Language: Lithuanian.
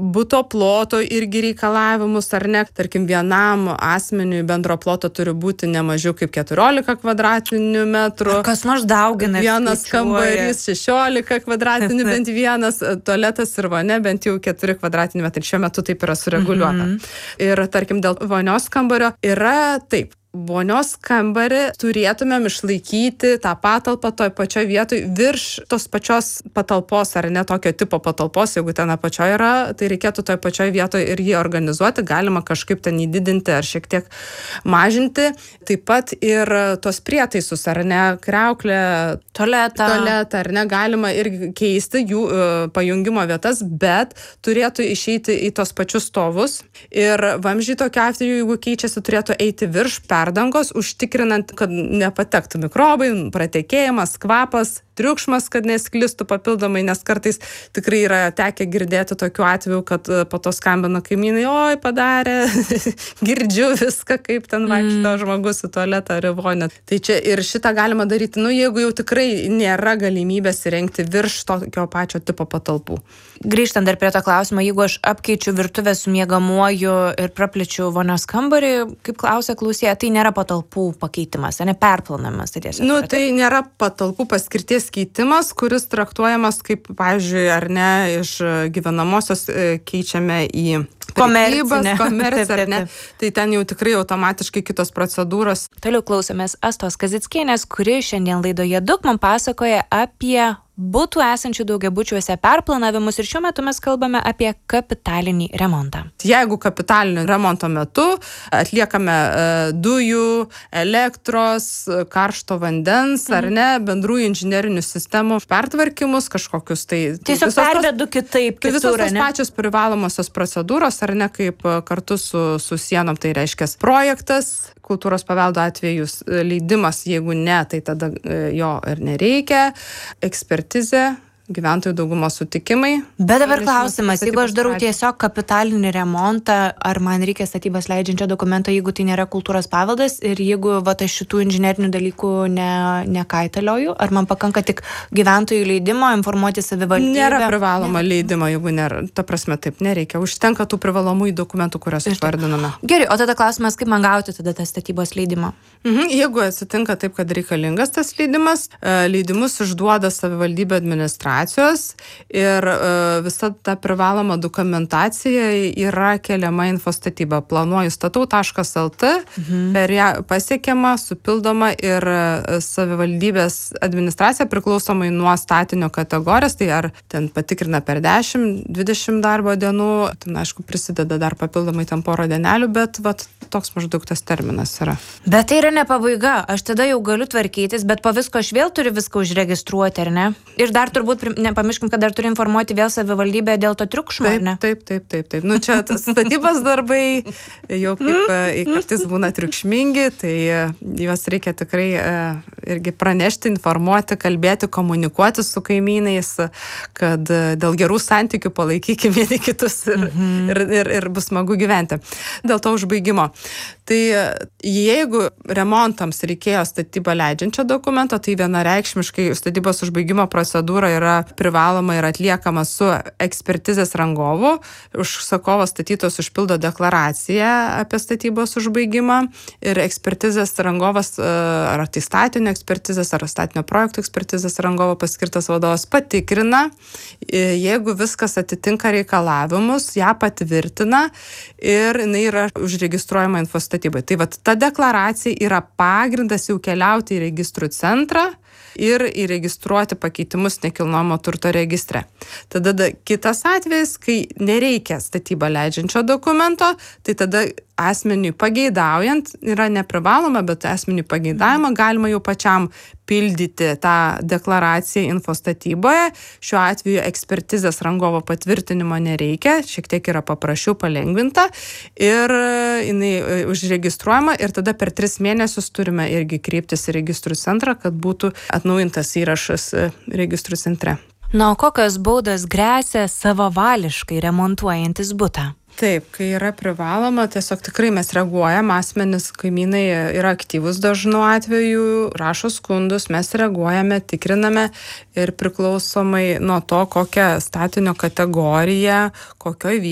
buto ploto irgi reikalavimus, ar ne. Tarkim, vienam asmeniui bendro ploto turi būti ne mažiau kaip 14 kvadratinių metrų. Ar kas nors daugina? Vienas kambarys 16 kvadratinių, bent vienas, tualetas ir vonia bent jau 4 kvadratiniai metrai. Šiuo metu taip yra sureguliuota. Ir tarkim, dėl vonios kambario yra taip. Vonios kambarį turėtumėm išlaikyti tą patalpą toj pačioj vietoj virš tos pačios patalpos, ar ne tokio tipo patalpos, jeigu ten apačioje yra, tai reikėtų toj pačioj vietoj ir jį organizuoti, galima kažkaip ten įdidinti ar šiek tiek mažinti. Taip pat ir tos prietaisus, ar ne, kriauklę, tualetą, ar ne, galima irgi keisti jų pajungimo vietas, bet turėtų išeiti į tos pačius stovus. Ir vamzdžiai tokiu atveju, jeigu keičiasi, turėtų eiti virš perdangos, užtikrinant, kad nepatektų mikrobai, pratekėjimas, kvapas, triukšmas, kad nesklistų papildomai, nes kartais tikrai yra tekę girdėti tokiu atveju, kad po to skambina kaimynai, oi, padarė, girdžiu viską, kaip ten vaikšto žmogus į tualetą ar į vonią. Tai čia ir šitą galima daryti, jeigu jau tikrai nėra galimybės įrengti virš tokio pačio tipo patalpų. Grįžtant dar prie to klausimo, jeigu aš apkeičiu virtuvę su miegamuoju ir praplečiu vonios kambarį, kaip klausia klausėja, tai nėra patalpų pakeitimas, ne perplanavimas. Tai nėra patalpų paskirties keitimas, kuris traktuojamas kaip, pavyzdžiui, ar ne, iš gyvenamosios keičiame į komercinę, ar ne. Tai ten jau tikrai automatiškai kitos procedūros. Toliau klausomės Astos Kazickienės, kuri šiandien laidoje daug man pasakoja apie butų esančių daugiabučiuose perplanavimus ir šiuo metu mes kalbame apie kapitalinį remontą. Jeigu kapitalinio remonto metu atliekame dujų, elektros, karšto vandens, ar ne, bendrųjų inžinerinių sistemų pertvarkymus, kažkokius tai... Tiesiog pervedu kitaip, tai visos tos pačios privalomosios procedūros, ar ne, kaip kartu su sienom, tai reiškia projektas, kultūros paveldo atvejus leidimas, jeigu ne, tai tada jo ir nereikia, ekspertizė, gyventojų daugumos sutikimai. Bet dabar klausimas, jeigu aš darau tiesiog kapitalinį remontą, ar man reikia statybos leidžiančio dokumento, jeigu tai nėra kultūros paveldas ir jeigu aš šitų inžinerinių dalykų nekaitalioju, ar man pakanka tik gyventojų leidimo, informuoti savivaldybę? Nėra privaloma leidimo, jeigu nėra. Ta prasme, taip nereikia. Užtenka tų privalomųjų dokumentų, kuriuos išvardiname. Gerai, o tada klausimas, kaip man gauti tada tą statybos leidimą? Jeigu atsitinka taip, kad reikalingas tas leidimas, leidimus išduoda savivaldybė administracijos ir visa ta privaloma dokumentacija yra keliama infostatyba. Planuoju statau.lt, per ją pasiekiama, supildoma ir savivaldybės administracija priklausomai nuo statinio kategorijos, tai ar ten patikrina per 10-20 darbo dienų, ten aišku prisideda dar papildomai ten porą dienelių, bet toks maždaug tas terminas yra. Bet tai yra ne pabaiga, aš tada jau galiu tvarkytis, bet po visko aš vėl turiu viską užregistruoti, ar ne? Ir dar turbūt nepamirškim, kad dar turiu informuoti vėl savivaldybę dėl to triukšmo, ar ne? Taip. Čia statybos darbai jau kaip kartais būna triukšmingi, tai juos reikia tikrai irgi pranešti, informuoti, kalbėti, komunikuoti su kaimynais, kad dėl gerų santykių palaikykime vieni kitus ir bus smagu gyventi. Dėl to užbaigimo. Tai jeigu remontams reikėjo statybą leidžiančio dokumento, tai vienareikšmiškai statybos užbaigimo procedūra yra privaloma ir atliekama su ekspertizės rangovu. Užsakovas statytojas užpildo deklaraciją apie statybos užbaigimą ir ekspertizės rangovas, ar tai statinio ekspertizės, ar statinio projektų ekspertizės rangovo paskirtas vadovas patikrina, jeigu viskas atitinka reikalavimus, ją patvirtina ir jinai yra užregistruojama infostatybai. Tai ta deklaracija yra pagrindas jau keliauti į registrų centrą ir įregistruoti pakeitimus nekilnojamo turto registre. Tada kitas atvejis, kai nereikia statybą leidžiančio dokumento, tai tada asmeniui pageidaujant, yra neprivaloma, bet asmeniui pageidavimą galima jau pačiam pildyti tą deklaraciją infostatyboje. Šiuo atveju ekspertizės rangovo patvirtinimo nereikia, šiek tiek yra paprasčiau, palengvinta ir jinai užregistruojama ir tada per 3 mėnesius turime irgi kreiptis į registrų centrą, kad būtų atnaujintas įrašas registrų centre. Na, o kokios baudos gresia savavališkai remontuojantis butą? Taip, kai yra privaloma, tiesiog tikrai mes reaguojam, asmenys, kaimynai yra aktyvus dažnu atveju, rašo skundus, mes reaguojame, tikriname ir priklausomai nuo to, kokią statinio kategoriją, kokioj vietoje